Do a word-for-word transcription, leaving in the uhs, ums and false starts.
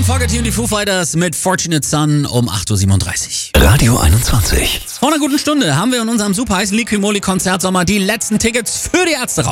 Tom Fogerty und die Foo Fighters mit Fortunate Son um acht Uhr siebenunddreißig. Radio einundzwanzig. Vor einer guten Stunde haben wir in unserem super heißen Liquimoli Konzertsommer die letzten Tickets für die Ärzte raus.